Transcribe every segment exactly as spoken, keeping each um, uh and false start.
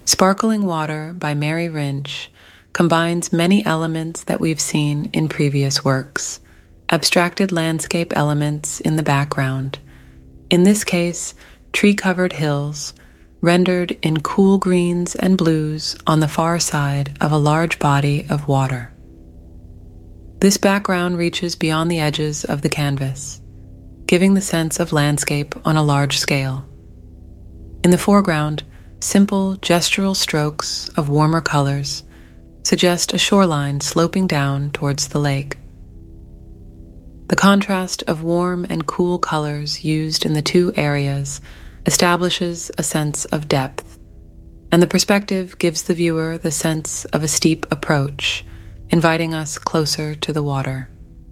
Sparkling Water by Mary Rynch combines many elements that we've seen in previous works, abstracted landscape elements in the background, in this case, tree-covered hills, rendered in cool greens and blues on the far side of a large body of water. This background reaches beyond the edges of the canvas, giving the sense of landscape on a large scale. In the foreground, simple gestural strokes of warmer colors suggest a shoreline sloping down towards the lake. The contrast of warm and cool colors used in the two areas establishes a sense of depth, and the perspective gives the viewer the sense of a steep approach, inviting us closer to the water.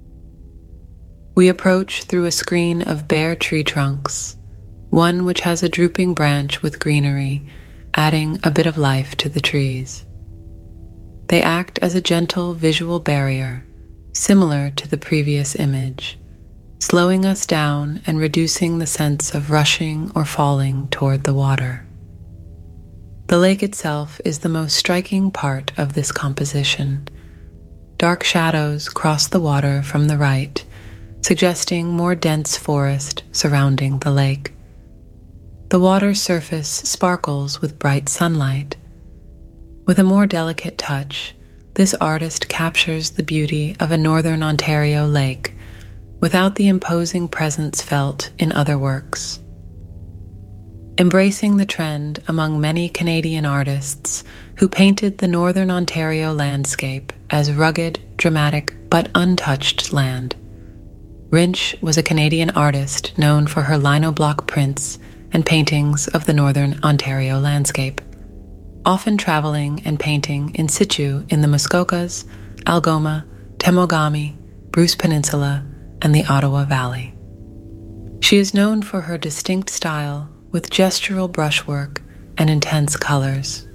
We approach through a screen of bare tree trunks, one which has a drooping branch with greenery, adding a bit of life to the trees. They act as a gentle visual barrier, similar to the previous image, slowing us down and reducing the sense of rushing or falling toward the water. The lake itself is the most striking part of this composition. Dark shadows cross the water from the right, suggesting more dense forest surrounding the lake. The water's surface sparkles with bright sunlight. With a more delicate touch, this artist captures the beauty of a Northern Ontario lake without the imposing presence felt in other works. Embracing the trend among many Canadian artists who painted the Northern Ontario landscape as rugged, dramatic, but untouched land, Rynch was a Canadian artist known for her lino-block prints and paintings of the Northern Ontario landscape, often traveling and painting in situ in the Muskokas, Algoma, Temagami, Bruce Peninsula, and the Ottawa Valley. She is known for her distinct style with gestural brushwork and intense colors.